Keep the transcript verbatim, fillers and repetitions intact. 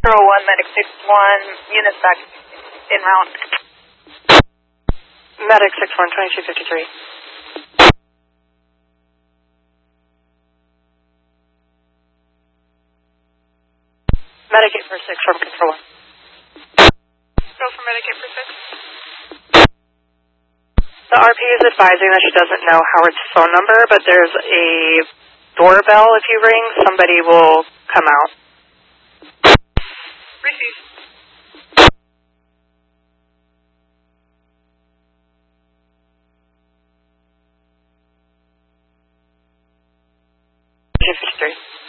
Control one, Medic six one, units back in route. Medic six one, twenty-two fifty-three. Medic eight four six from Control one. Go for Medic eight four six. The R P is advising that she doesn't know Howard's phone number, but there's a doorbell. If you ring, somebody will come out. Receive. two fifty-three.